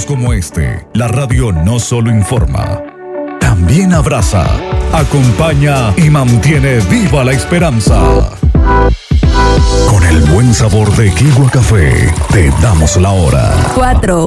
como este, la radio no solo informa, también abraza, acompaña y mantiene viva la esperanza. Con el buen sabor de Equigua Café, te damos la hora. 4.